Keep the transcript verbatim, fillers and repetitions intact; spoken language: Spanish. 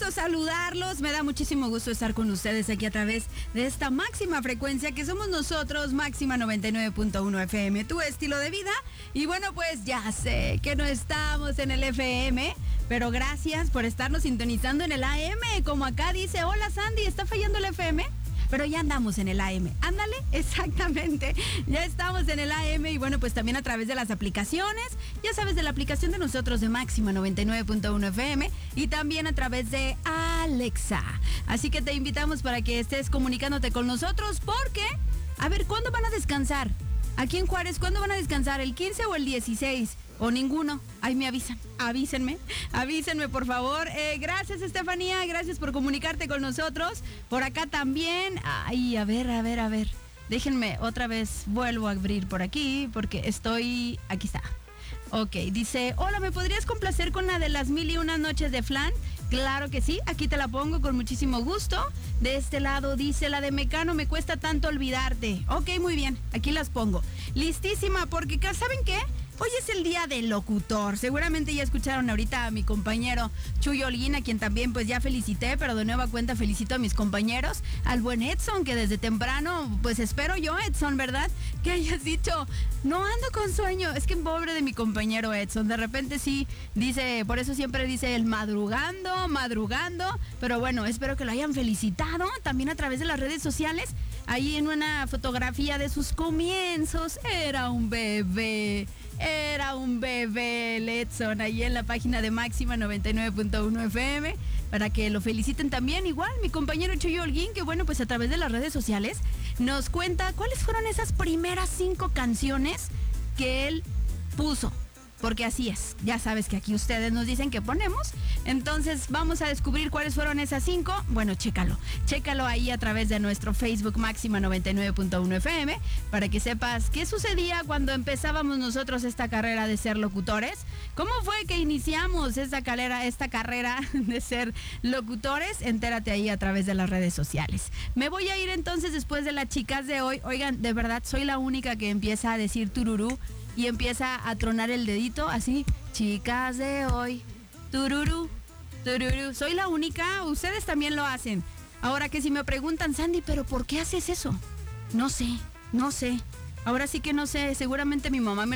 gusto saludarlos, me da muchísimo gusto estar con ustedes aquí a través de esta máxima frecuencia que somos nosotros, Máxima noventa y nueve punto uno F M, tu estilo de vida. Y bueno, pues ya sé que no estamos en el F M, pero gracias por estarnos sintonizando en el A M, como acá dice, hola Sandy, ¿está fallando el F M? Pero ya andamos en el A M, ándale, exactamente, ya estamos en el A M y bueno, pues también a través de las aplicaciones, ya sabes, de la aplicación de nosotros de Máxima noventa y nueve punto uno F M y también a través de Alexa. Así que te invitamos para que estés comunicándote con nosotros porque, a ver, ¿cuándo van a descansar? Aquí en Juárez, ¿cuándo van a descansar? ¿El quince o el dieciséis? ¿O ninguno? Ahí me avisan, avísenme, avísenme por favor. Eh, gracias Estefanía, gracias por comunicarte con nosotros. Por acá también, ay, a ver, a ver, a ver. Déjenme otra vez, vuelvo a abrir por aquí porque estoy, aquí está. Ok, dice, hola, ¿me podrías complacer con la de las mil y una noches de flan? Claro que sí, aquí te la pongo con muchísimo gusto. De este lado dice, la de Mecano, me cuesta tanto olvidarte. Ok, muy bien, aquí las pongo. Listísima, porque ¿saben qué? Hoy es el día del locutor. Seguramente ya escucharon ahorita a mi compañero Chuy Holguín, a quien también pues ya felicité, pero de nueva cuenta felicito a mis compañeros, al buen Edson, que desde temprano, pues espero yo, Edson, ¿verdad? Que hayas dicho, no ando con sueño. Es que pobre de mi compañero Edson, de repente sí dice, por eso siempre dice el madrugando, madrugando, pero bueno, espero que lo hayan felicitado también a través de las redes sociales. Ahí en una fotografía de sus comienzos, era un bebé. Era un bebé, Edson, ahí en la página de Máxima noventa y nueve punto uno F M, para que lo feliciten también. Igual, mi compañero Chuy Holguín, que bueno, pues a través de las redes sociales nos cuenta cuáles fueron esas primeras cinco canciones que él puso. Porque así es, ya sabes que aquí ustedes nos dicen que ponemos, entonces vamos a descubrir cuáles fueron esas cinco. Bueno, chécalo, chécalo ahí a través de nuestro Facebook Máxima noventa y nueve punto uno F M, para que sepas qué sucedía cuando empezábamos nosotros esta carrera de ser locutores, cómo fue que iniciamos esta carrera, esta carrera de ser locutores. Entérate ahí a través de las redes sociales. Me voy a ir entonces después de las chicas de hoy. Oigan, de verdad, soy la única que empieza a decir tururú y empieza a tronar el dedito así, chicas de hoy, tururú, tururú. Soy la única, ustedes también lo hacen. Ahora que si me preguntan, Sandy, ¿pero por qué haces eso? No sé, no sé. Ahora sí que no sé, seguramente mi mamá me